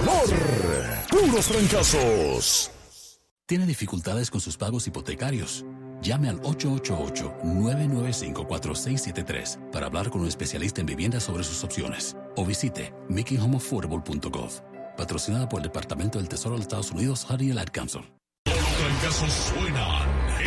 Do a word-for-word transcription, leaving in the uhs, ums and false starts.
dolor. Puros trancazos. ¿Tiene dificultades con sus pagos hipotecarios? Llame al ocho ocho ocho, nueve nueve cinco, cuatro seis siete tres para hablar con un especialista en vivienda sobre sus opciones. O visite making home affordable punto gov. Patrocinada por el Departamento del Tesoro de los Estados Unidos, Harry y el Ad Council. Los trancazos suenan